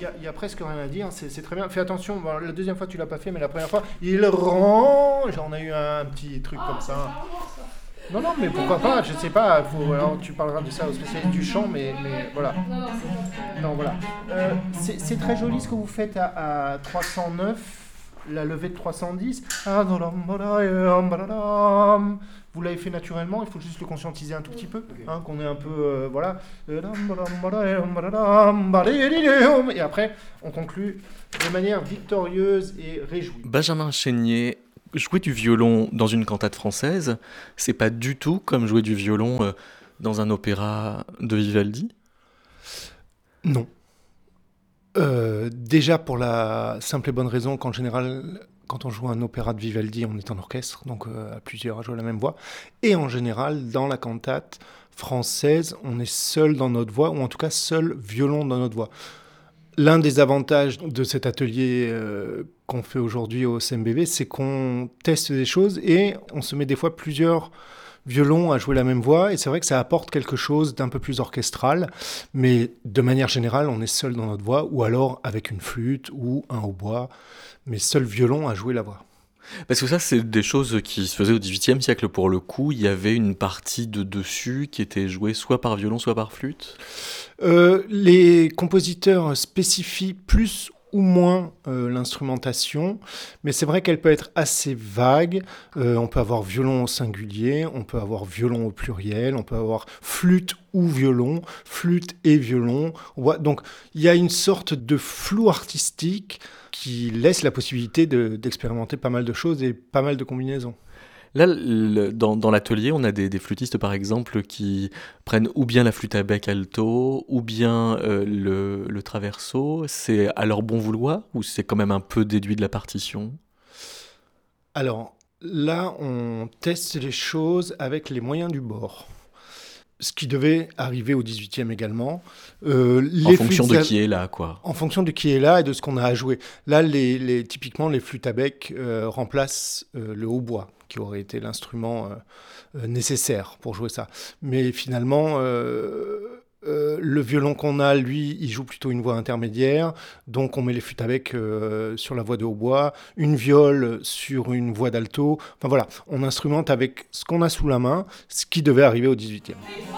y a presque rien à dire, c'est très bien. Fais attention, bon, la deuxième fois tu l'as pas fait, mais la première fois, il range. On a eu un petit truc comme ça. Non, non, mais pourquoi pas, je sais pas, alors, tu parleras de ça aux spécialistes du chant, mais voilà. Non, voilà. C'est très joli ce que vous faites à 309, la levée de 310. Vous l'avez fait naturellement, il faut juste le conscientiser un tout petit peu, hein, qu'on est un peu, voilà. Et après, on conclut de manière victorieuse et réjouie. Benjamin Chénier, jouer du violon dans une cantate française, c'est pas du tout comme jouer du violon dans un opéra de Vivaldi ? Non. Déjà pour la simple et bonne raison qu'en général, quand on joue un opéra de Vivaldi, on est en orchestre, donc à plusieurs à jouer la même voix. Et en général, dans la cantate française, on est seul dans notre voix, ou en tout cas seul violon dans notre voix. L'un des avantages de cet atelier qu'on fait aujourd'hui au CMBV, c'est qu'on teste des choses et on se met des fois plusieurs violons à jouer la même voix, et c'est vrai que ça apporte quelque chose d'un peu plus orchestral, mais de manière générale, on est seul dans notre voix, ou alors avec une flûte ou un hautbois, mais seul violon à jouer la voix. Parce que ça, c'est des choses qui se faisaient au XVIIIe siècle. Pour le coup, il y avait une partie de dessus qui était jouée soit par violon, soit par flûte. Les compositeurs spécifient plus ou moins l'instrumentation, mais c'est vrai qu'elle peut être assez vague. On peut avoir violon au singulier, on peut avoir violon au pluriel, on peut avoir flûte ou violon, flûte et violon. Donc il y a une sorte de flou artistique qui laisse la possibilité d'expérimenter pas mal de choses et pas mal de combinaisons. Là, dans l'atelier, on a des flûtistes, par exemple, qui prennent ou bien la flûte à bec alto, ou bien le traverso. C'est à leur bon vouloir, ou c'est quand même un peu déduit de la partition ? Alors, là, on teste les choses avec les moyens du bord. Ce qui devait arriver au XVIIIe également. En fonction de qui est là, quoi. En fonction de qui est là et de ce qu'on a à jouer. Là, typiquement, les flûtes à bec remplacent le hautbois, qui aurait été l'instrument nécessaire pour jouer ça. Mais finalement, le violon qu'on a, lui, il joue plutôt une voix intermédiaire. Donc, on met les flûtes à bec sur la voix de hautbois, une viole sur une voix d'alto. Enfin voilà, on instrumente avec ce qu'on a sous la main, ce qui devait arriver au XVIIIe.